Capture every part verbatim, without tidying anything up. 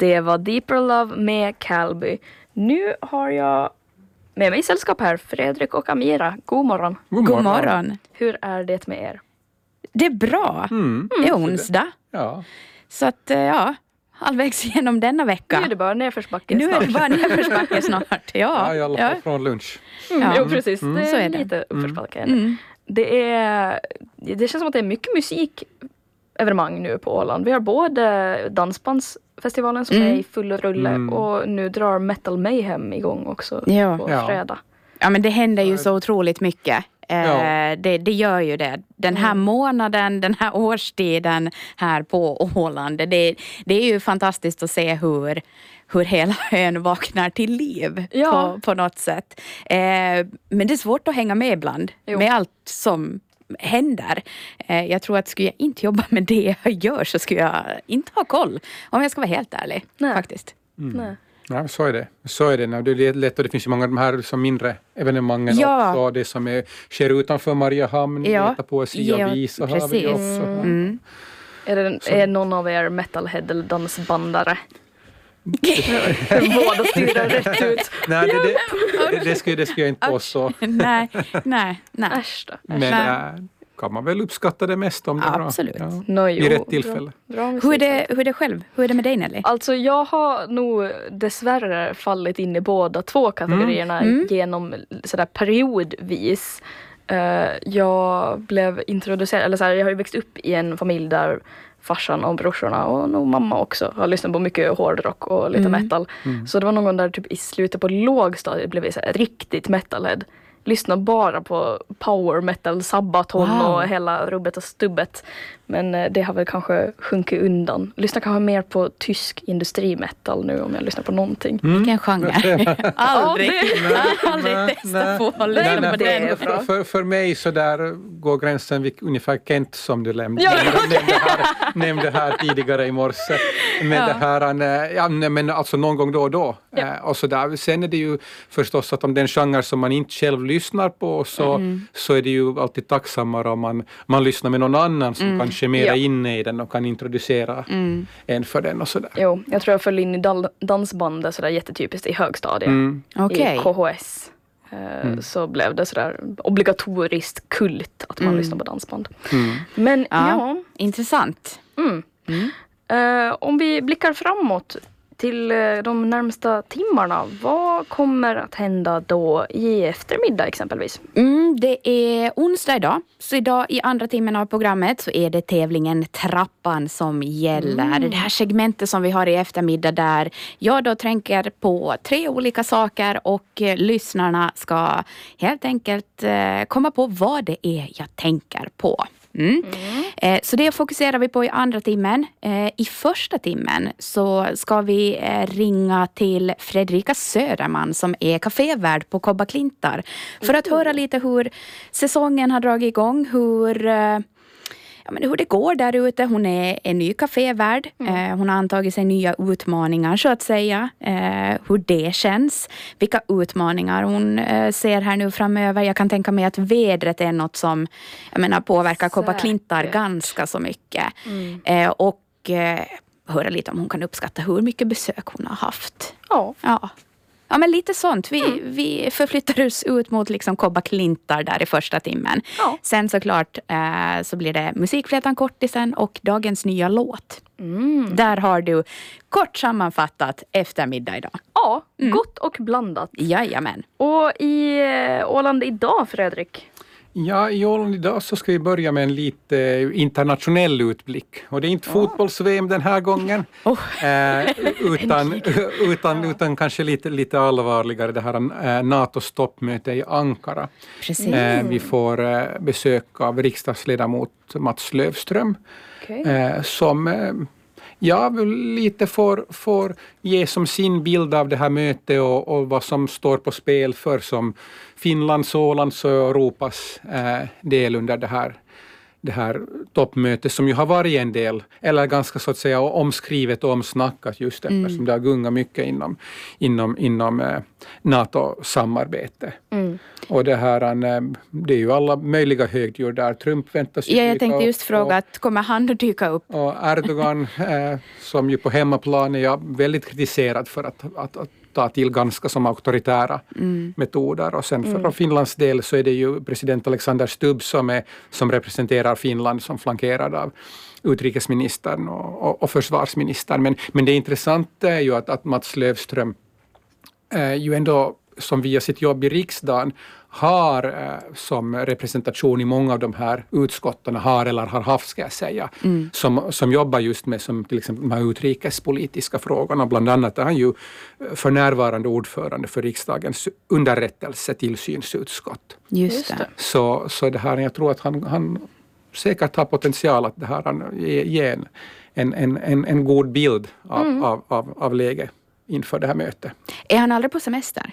Det var Deeper Love med Calby. Nu har jag med mig sällskap här, Fredrik och Amira. God morgon. God morgon. God morgon. Hur är det med er? Det är bra. Mm. Det är onsdag. Ja. Så att, ja, halvvägs igenom denna vecka. Nu är det bara nedförsbacke snart. Nu är det bara nedförsbacke snart, ja. Ja, i alla fall ja. från lunch. Mm, ja. Jo, precis. Mm. Det är Så är det. lite uppförsbacke. Mm. Det, är, det känns som att det är mycket musikevenemang nu på Åland. Vi har både dansbandsfestivalen som mm. är i full rulle mm. och nu drar Metal Mayhem igång också ja. på ja. fredag. Ja, men det händer ju så otroligt mycket. Ja. Det, det gör ju det. Den här mm. månaden, den här årstiden här på Åland. Det, det är ju fantastiskt att se hur, hur hela ön vaknar till liv ja. på, på något sätt. Eh, men det är svårt att hänga med ibland jo. med allt som händer. Eh, jag tror att skulle jag inte jobba med det jag gör så skulle jag inte ha koll. Om jag ska vara helt ärlig. Nej. Faktiskt. Mm. Nej. Ja, så är det. Så är det. Det är lätt och det finns ju många av de här som mindre evenemangen ja. också. Det som är, sker utanför Mariehamn, ja. Veta poesi och ja, visa har vi också. Mm. Är, det, är någon av er metalhead eller dansbandare? Båda styrar rätt ut. Nej, det, det, det, det, skulle, det skulle jag inte påstå. nej, nej, nej. Äsch då. Men äh, kan man väl uppskatta det mest om det är bra. Absolut. Ja. No, jo, i rätt tillfälle. Bra, bra hur, är det, hur är det själv? Hur är det med dig, Nelly? Alltså jag har nog dessvärre fallit in i båda två kategorierna mm. Mm. genom sådär periodvis. Uh, jag blev introducerad, eller såhär, jag har ju växt upp i en familj där farsan och brorsorna och nog mamma också har lyssnat på mycket hårdrock och lite mm. metal. Mm. Så det var någon gång där typ i slutet på lågstadiet blev jag så här, riktigt metalhead. Lyssna bara på power metal, Sabaton wow. och hela rubbet och stubbet. Men eh, det har väl kanske sjunkit undan. Lyssna kanske mer på tysk industrimetal nu om jag lyssnar på någonting. Mm. Vilken genre? aldrig. Ja, aldrig testa på att lyssna på det. För, för, för mig så där går gränsen vid ungefär Kent som du lämnade, ja, nämnde, här, nämnde här tidigare i morse. Men ja. det här, ja, men alltså någon gång då och då. Ja. Och så där. Sen är det ju förstås att om den genre som man inte själv lyssnar på så, mm. så är det ju alltid tacksammare om man, man lyssnar med någon annan som mm. kanske är mer ja. inne i den och kan introducera mm. en för den och sådär. Jo, jag tror jag föll in i dal- dansbandet sådär jättetypiskt i högstadiet. Mm. Okay. I K H S. Uh, mm. Så blev det sådär obligatoriskt kult att man mm. lyssnar på dansband. Mm. Men ja. ja. Intressant. Mm. Mm. Uh, om vi blickar framåt till de närmsta timmarna. Vad kommer att hända då i eftermiddag exempelvis? Mm, det är onsdag idag. Så idag i andra timmen av programmet så är det tävlingen Trappan som gäller. Mm. Det här segmentet som vi har i eftermiddag där jag då tänker på tre olika saker och eh, lyssnarna ska helt enkelt eh, komma på vad det är jag tänker på. Mm. Mm. Eh, så det fokuserar vi på i andra timmen. Eh, I första timmen så ska vi eh, ringa till Fredrika Söderman som är kafévärd på Kobba Klintar. För att höra lite hur säsongen har dragit igång, hur... Eh, Ja, men hur det går där ute. Hon är en ny kafévärd. Mm. Eh, hon har antagit sig nya utmaningar så att säga. Eh, hur det känns. Vilka utmaningar hon eh, ser här nu framöver. Jag kan tänka mig att vädret är något som jag menar, påverkar Kobba Klintar ganska så mycket. Mm. Eh, och eh, höra lite om hon kan uppskatta hur mycket besök hon har haft. Ja. Ja. Ja, men lite sånt. Vi, mm. vi förflyttar oss ut mot liksom Kobba Klintar där i första timmen. Ja. Sen såklart eh, så blir det musikflätan kortisen och dagens nya låt. Mm. Där har du kort sammanfattat eftermiddag idag. Ja, mm. gott och blandat. Jajamän. Och i eh, Åland idag, Fredrik? Ja, i Åland idag så ska vi börja med en lite internationell utblick. Och det är inte oh. fotbolls-V M den här gången. Oh. Eh, utan, utan, utan kanske lite, lite allvarligare det här eh, NATOs toppmöte i Ankara. Precis. Eh, vi får eh, besök av riksdagsledamot Mats Löfström. Okay. Eh, som... Eh, Ja, lite får, får ge som sin bild av det här mötet och, och vad som står på spel för som Finlands, Ålands och Europas eh, del under det här det här toppmötet som ju har varit en del, eller ganska så att säga omskrivet och omsnackat just eftersom mm. det har gungat mycket inom, inom, inom eh, NATO-samarbete. Mm. Och det här, det är ju alla möjliga högdjur där. Trump väntas ju ja, jag tänkte just fråga, och, att kommer han att dyka upp? Och Erdogan, eh, som ju på hemmaplan är väldigt kritiserad för att, att, att ta till ganska som auktoritära mm. metoder. Och sen för mm. Finlands del så är det ju president Alexander Stubb som, är, som representerar Finland, som flankerad av utrikesministern och, och, och försvarsministern. Men, men det intressanta är ju att, att Mats Löfström eh, ju ändå som via sitt jobb i riksdagen har eh, som representation i många av de här utskotten har eller har haft, ska jag säga, mm. som, som jobbar just med som till exempel de här utrikespolitiska frågorna. Bland annat är han ju för närvarande ordförande för riksdagens underrättelsetillsynsutskott. Just det. Så, så det här, jag tror att han, han säkert har potential att det här han ge, ge en, en, en, en god bild av, mm. av, av, av läget inför det här mötet. Är han aldrig på semester?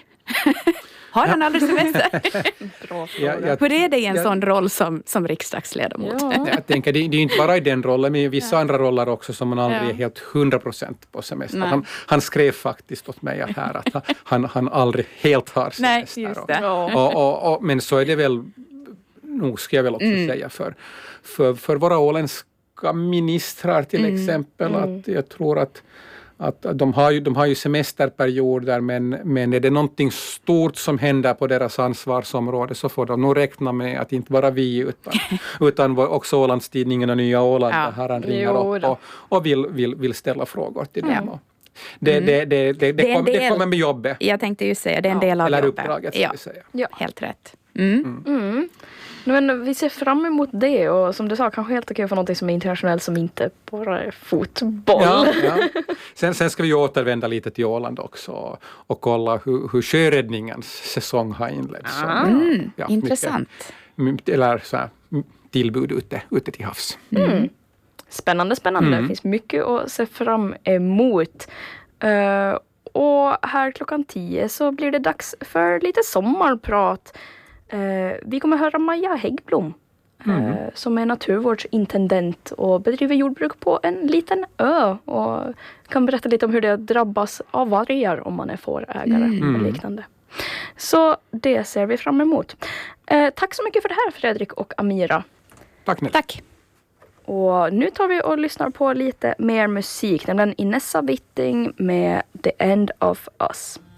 Har han aldrig semester? Bra fråga. Ja, Hur är det i en jag, sån roll som, som riksdagsledamot? Ja. Jag tänker, det, det är inte bara i den rollen, men i vissa ja. andra roller också som man aldrig ja. är helt hundra procent på semester. Han, han skrev faktiskt åt mig här att han, han aldrig helt har semester. Nej, just det. Och, och, och, och, men så är det väl, nog ska jag väl också mm. säga, för, för, för våra åländska ministrar till mm. exempel, mm. att jag tror att Att de, har ju, de har ju semesterperioder, men, men är det någonting stort som händer på deras ansvarsområde så får de nog räkna med att inte bara vi utan, utan också Ålandstidningen och Nya Åland ja. här han ringer jo, upp och, och vill, vill, vill ställa frågor till dem. Ja. Det, mm. det, det, det, det, kom, det kommer med jobbet. Jag tänkte ju säga, det är en del ja, av eller jobbet. Eller uppdraget, ska ja. vi säga. Ja, helt rätt. Mm. Mm. Mm. Men vi ser fram emot det och som du sa, kanske helt okej för något som är internationellt som inte bara är fotboll. Ja, ja. Sen, sen ska vi återvända lite till Åland också och, och kolla hur, hur sjöräddningens säsong har inletts. Ah, mm, ja, intressant. Mycket, eller så här, tillbud ute, ute till havs. Mm. Spännande, spännande. Mm. Det finns mycket att se fram emot. Uh, och här klockan tio så blir det dags för lite sommarprat. Uh, vi kommer höra Maja Häggblom mm. uh, som är naturvårdsintendent och bedriver jordbruk på en liten ö och kan berätta lite om hur det drabbas av vargar om man är fårägare mm. och liknande. Så det ser vi fram emot. Uh, tack så mycket för det här, Fredrik och Amira. Tack, Nell. Tack. Och nu tar vi och lyssnar på lite mer musik, nämligen Inessa Witting med The End of Us.